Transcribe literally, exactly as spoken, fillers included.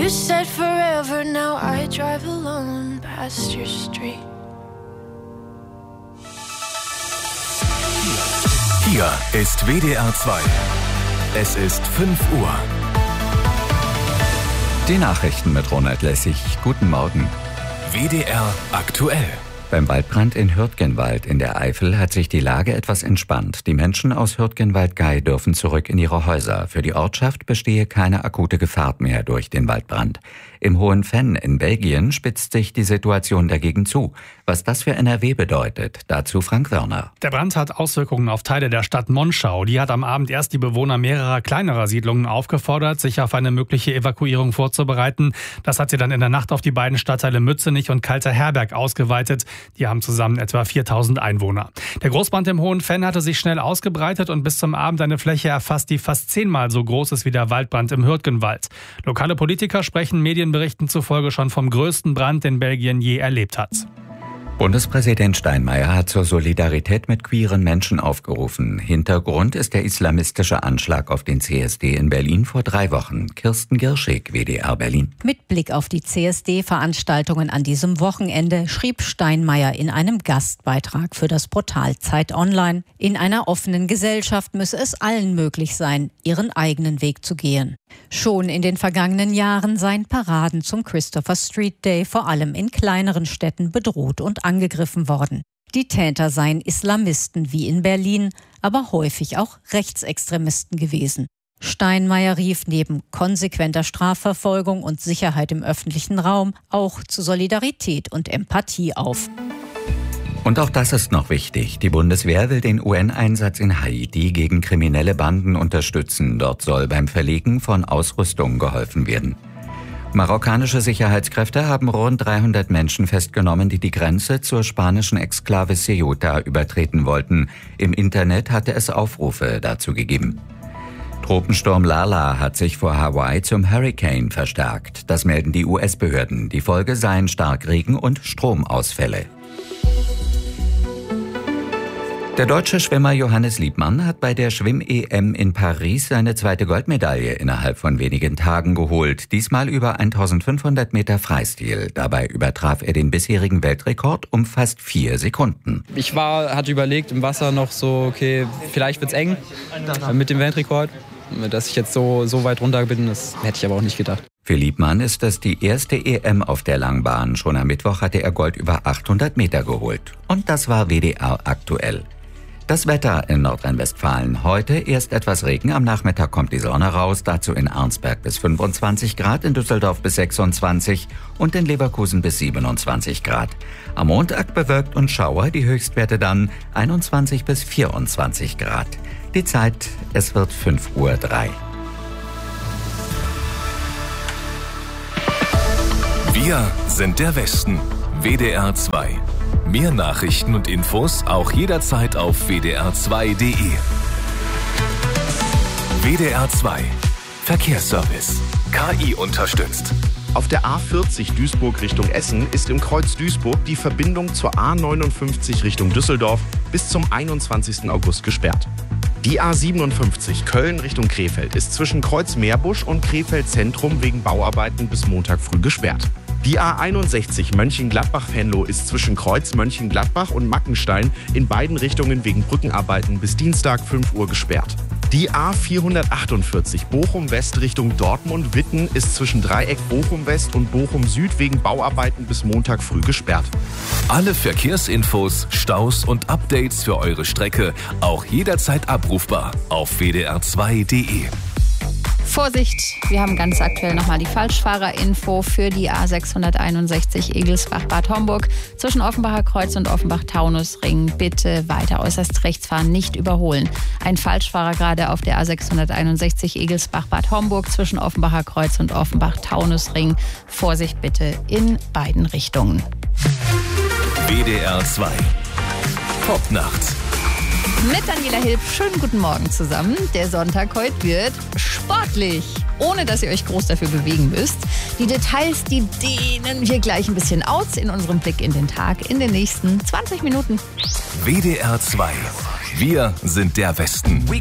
You said forever, now I drive alone past your street. Hier ist W D R zwei. Es ist fünf Uhr. Die Nachrichten mit Ronald Lessig. Guten Morgen. W D R aktuell. Beim Waldbrand in Hürtgenwald in der Eifel hat sich die Lage etwas entspannt. Die Menschen aus Hürtgenwald-Gay dürfen zurück in ihre Häuser. Für die Ortschaft bestehe keine akute Gefahr mehr durch den Waldbrand. Im Hohenfenn in Belgien spitzt sich die Situation dagegen zu. Was das für N R W bedeutet, dazu Frank Wörner. Der Brand hat Auswirkungen auf Teile der Stadt Monschau. Die hat am Abend erst die Bewohner mehrerer kleinerer Siedlungen aufgefordert, sich auf eine mögliche Evakuierung vorzubereiten. Das hat sie dann in der Nacht auf die beiden Stadtteile Mützenich und Kalter Herberg ausgeweitet. Die haben zusammen etwa viertausend Einwohner. Der Großbrand im Hohenfenn hatte sich schnell ausgebreitet und bis zum Abend eine Fläche erfasst, die fast zehnmal so groß ist wie der Waldbrand im Hürtgenwald. Lokale Politiker sprechen Medienberichten zufolge schon vom größten Brand, den Belgien je erlebt hat. Bundespräsident Steinmeier hat zur Solidarität mit queeren Menschen aufgerufen. Hintergrund ist der islamistische Anschlag auf den C S D in Berlin vor drei Wochen. Kirsten Girschig, W D R Berlin. Mit Blick auf die C S D-Veranstaltungen an diesem Wochenende schrieb Steinmeier in einem Gastbeitrag für das Portal Zeit Online: In einer offenen Gesellschaft müsse es allen möglich sein, ihren eigenen Weg zu gehen. Schon in den vergangenen Jahren seien Paraden zum Christopher Street Day vor allem in kleineren Städten bedroht und angegriffen worden. Die Täter seien Islamisten wie in Berlin, aber häufig auch Rechtsextremisten gewesen. Steinmeier rief neben konsequenter Strafverfolgung und Sicherheit im öffentlichen Raum auch zu Solidarität und Empathie auf. Und auch das ist noch wichtig. Die Bundeswehr will den U N-Einsatz in Haiti gegen kriminelle Banden unterstützen. Dort soll beim Verlegen von Ausrüstung geholfen werden. Marokkanische Sicherheitskräfte haben rund dreihundert Menschen festgenommen, die die Grenze zur spanischen Exklave Ceuta übertreten wollten. Im Internet hatte es Aufrufe dazu gegeben. Tropensturm Lala hat sich vor Hawaii zum Hurricane verstärkt. Das melden die U S-Behörden. Die Folge seien Starkregen und Stromausfälle. Der deutsche Schwimmer Johannes Liebmann hat bei der Schwimm-E M in Paris seine zweite Goldmedaille innerhalb von wenigen Tagen geholt. Diesmal über eintausendfünfhundert Meter Freistil. Dabei übertraf er den bisherigen Weltrekord um fast vier Sekunden. Ich war, hatte überlegt im Wasser noch so, okay, vielleicht wird's eng mit dem Weltrekord. Dass ich jetzt so, so weit runter bin, das hätte ich aber auch nicht gedacht. Für Liebmann ist das die erste E M auf der Langbahn. Schon am Mittwoch hatte er Gold über achthundert Meter geholt. Und das war W D R aktuell. Das Wetter in Nordrhein-Westfalen. Heute erst etwas Regen, am Nachmittag kommt die Sonne raus, dazu in Arnsberg bis fünfundzwanzig Grad, in Düsseldorf bis sechsundzwanzig und in Leverkusen bis siebenundzwanzig Grad. Am Montag bewölkt und Schauer, die Höchstwerte dann einundzwanzig bis vierundzwanzig Grad. Die Zeit, es wird fünf Uhr drei. Wir sind der Westen. W D R zwei. Mehr Nachrichten und Infos auch jederzeit auf w d r zwei punkt d e. W D R zwei. Verkehrsservice. K I unterstützt. Auf der A vierzig Duisburg Richtung Essen ist im Kreuz Duisburg die Verbindung zur A neunundfünfzig Richtung Düsseldorf bis zum einundzwanzigsten August gesperrt. Die A siebenundfünfzig Köln Richtung Krefeld ist zwischen Kreuz Meerbusch und Krefeld Zentrum wegen Bauarbeiten bis Montag früh gesperrt. Die A einundsechzig Mönchengladbach-Venlo ist zwischen Kreuz Mönchengladbach und Mackenstein in beiden Richtungen wegen Brückenarbeiten bis Dienstag fünf Uhr gesperrt. Die A vierhundertachtundvierzig Bochum-West Richtung Dortmund-Witten ist zwischen Dreieck Bochum-West und Bochum-Süd wegen Bauarbeiten bis Montag früh gesperrt. Alle Verkehrsinfos, Staus und Updates für eure Strecke auch jederzeit abrufbar auf w d r zwei punkt d e. Vorsicht, wir haben ganz aktuell nochmal die Falschfahrerinfo für die A sechshunderteinundsechzig Egelsbach-Bad Homburg zwischen Offenbacher Kreuz und Offenbach-Taunusring. Bitte weiter äußerst rechts fahren, nicht überholen. Ein Falschfahrer gerade auf der A sechshunderteinundsechzig Egelsbach-Bad Homburg zwischen Offenbacher Kreuz und Offenbach-Taunusring. Vorsicht bitte in beiden Richtungen. W D R zwei. Popnacht. Mit Daniela Hilb, schönen guten Morgen zusammen. Der Sonntag heute wird sportlich, ohne dass ihr euch groß dafür bewegen müsst. Die Details, die dehnen wir gleich ein bisschen aus in unserem Blick in den Tag in den nächsten zwanzig Minuten. W D R zwei. Wir sind der Westen.